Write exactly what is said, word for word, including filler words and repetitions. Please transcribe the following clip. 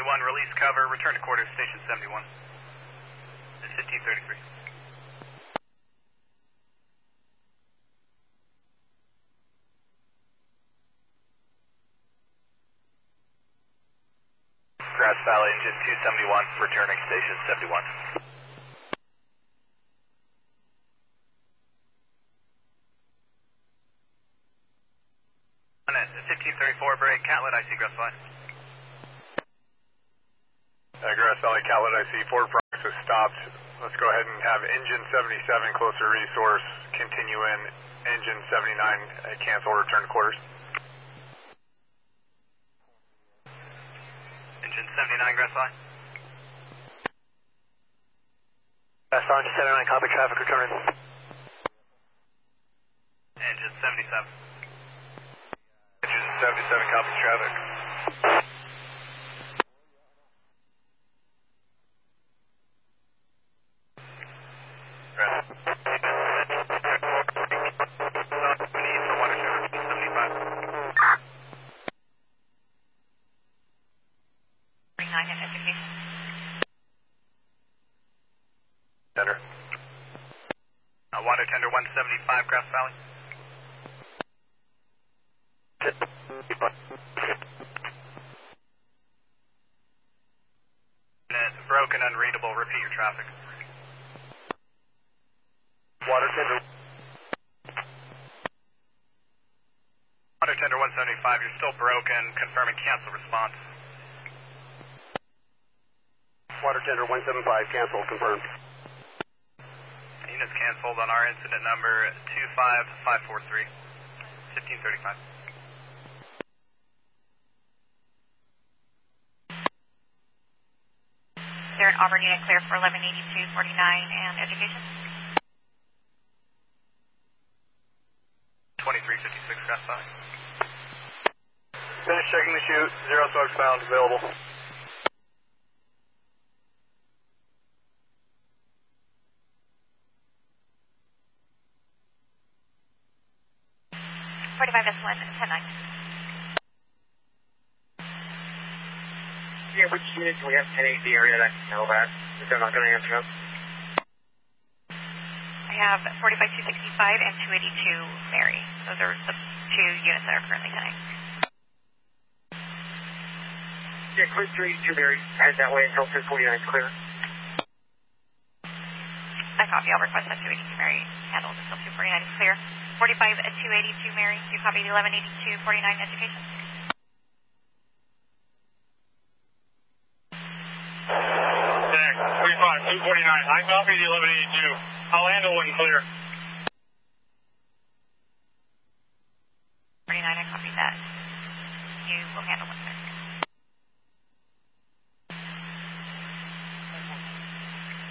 seventy-one, release cover, return to quarters, station seventy-one. fifteen thirty-three. Grass Valley, engine two seventy-one, returning station seventy-one. fifteen thirty-four, break, Catlet, I C Grass Valley. Uh, Grass Valley, Catlet, I C, Ford Bronx has stopped. Let's go ahead and have engine seventy-seven, closer resource, continue in, engine seventy-nine, uh, cancel, return to quarters. Engine seventy-nine, Grass Valley. Grass Valley, seventy-nine, copy traffic, returning. Engine seventy-seven. Engine seventy-seven, copy traffic. Tender. Uh, water tender one seventy-five, Grass Valley. Broken, unreadable, repeat your traffic. Water tender. Water tender one seventy-five, you're still broken, confirming cancel response. Water tender one seventy-five, cancel, confirmed. Unit's canceled on our incident number two five five four three, fifteen thirty-five. Is there an Auburn unit clear for eleven eighty-two, forty-nine and education? twenty-three fifty-six, Grass Valley. Finish checking the chute, zero smokes found, available. forty-five S one, ten nine. Yeah, which units do we have ten eight the area that can handle that? If they're not going to answer us? I have forty-five two sixty-five and two eighty-two Mary. Those are the two units that are currently ten eight. Yeah, clear two eighty-two Mary. Head that way until ten forty-nine is clear. I copy. I'll request that two eighty-two Mary handled until two forty-nine is clear. forty-five at two eighty-two Mary. You copied eleven eighty-two, forty-nine education. forty-five, two forty-nine. I copied the eleven eighty-two. I'll handle when clear. forty-nine, I copied that. You will handle when clear.